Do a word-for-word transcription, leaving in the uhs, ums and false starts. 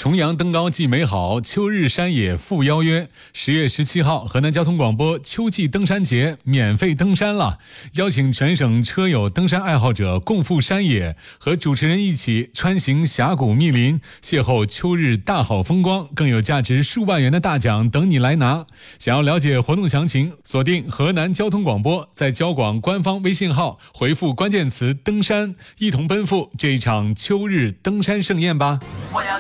重阳登高祭美好，秋日山野赴邀约。十月十七号，河南交通广播秋季登山节免费登山了，邀请全省车友、登山爱好者共赴山野，和主持人一起穿行峡谷密林，邂逅秋日大好风光，更有价值数万元的大奖等你来拿。想要了解活动详情，锁定河南交通广播，在交广官方微信号回复关键词登山，一同奔赴这一场秋日登山盛宴吧。我要